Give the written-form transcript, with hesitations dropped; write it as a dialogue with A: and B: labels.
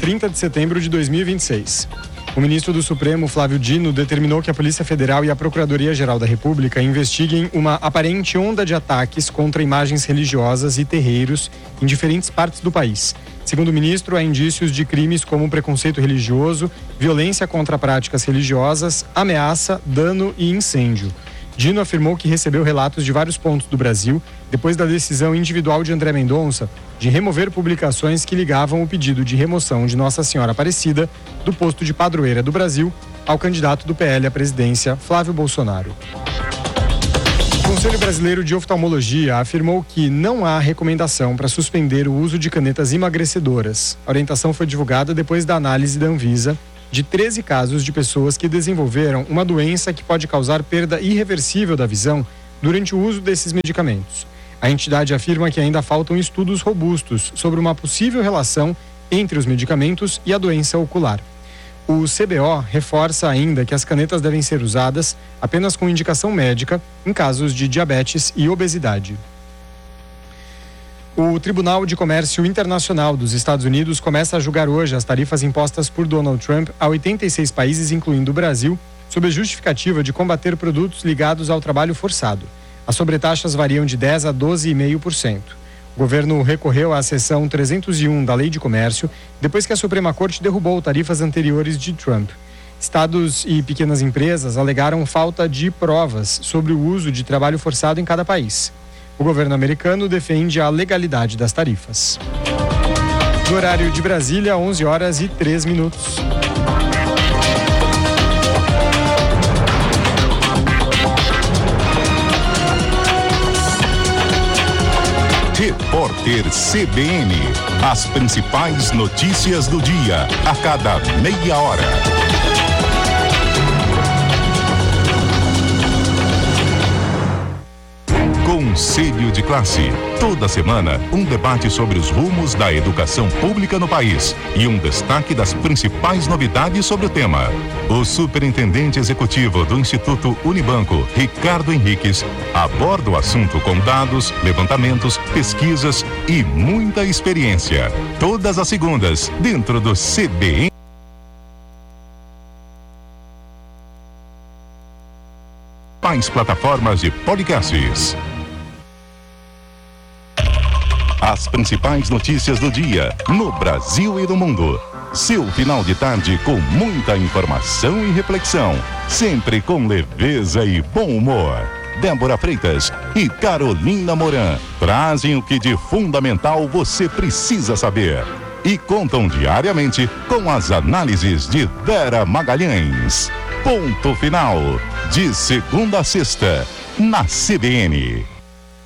A: 30 de setembro de 2026. O ministro do Supremo, Flávio Dino, determinou que a Polícia Federal e a Procuradoria-Geral da República investiguem uma aparente onda de ataques contra imagens religiosas e terreiros em diferentes partes do país. Segundo o ministro, há indícios de crimes como preconceito religioso, violência contra práticas religiosas, ameaça, dano e incêndio. Dino afirmou que recebeu relatos de vários pontos do Brasil depois da decisão individual de André Mendonça de remover publicações que ligavam o pedido de remoção de Nossa Senhora Aparecida do posto de padroeira do Brasil ao candidato do PL à presidência, Flávio Bolsonaro. O Conselho Brasileiro de Oftalmologia afirmou que não há recomendação para suspender o uso de canetas emagrecedoras. A orientação foi divulgada depois da análise da Anvisa de 13 casos de pessoas que desenvolveram uma doença que pode causar perda irreversível da visão durante o uso desses medicamentos. A entidade afirma que ainda faltam estudos robustos sobre uma possível relação entre os medicamentos e a doença ocular. O CBO reforça ainda que as canetas devem ser usadas apenas com indicação médica em casos de diabetes e obesidade. O Tribunal de Comércio Internacional dos Estados Unidos começa a julgar hoje as tarifas impostas por Donald Trump a 86 países, incluindo o Brasil, sob a justificativa de combater produtos ligados ao trabalho forçado. As sobretaxas variam de 10% a 12,5%. O governo recorreu à seção 301 da Lei de Comércio depois que a Suprema Corte derrubou tarifas anteriores de Trump. Estados e pequenas empresas alegaram falta de provas sobre o uso de trabalho forçado em cada país. O governo americano defende a legalidade das tarifas. No horário de Brasília, 11h03.
B: Repórter CBN. As principais notícias do dia, a cada meia hora. Conselho de Classe. Toda semana, um debate sobre os rumos da educação pública no país e um destaque das principais novidades sobre o tema. O superintendente executivo do Instituto Unibanco, Ricardo Henriques, aborda o assunto com dados, levantamentos, pesquisas e muita experiência. Todas as segundas, dentro do CBN. Mais plataformas de podcasts. As principais notícias do dia, no Brasil e no mundo. Seu final de tarde com muita informação e reflexão. Sempre com leveza e bom humor. Débora Freitas e Carolina Moran trazem o que de fundamental você precisa saber. E contam diariamente com as análises de Vera Magalhães. Ponto final. De segunda a sexta, na CBN.